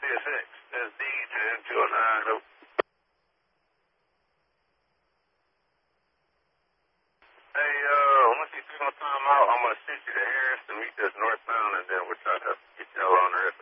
306. That's D10-209. Hey, once you take my time out, I'm going to shoot you to Harris to meet this northbound, and then we'll try to get y'all on the rest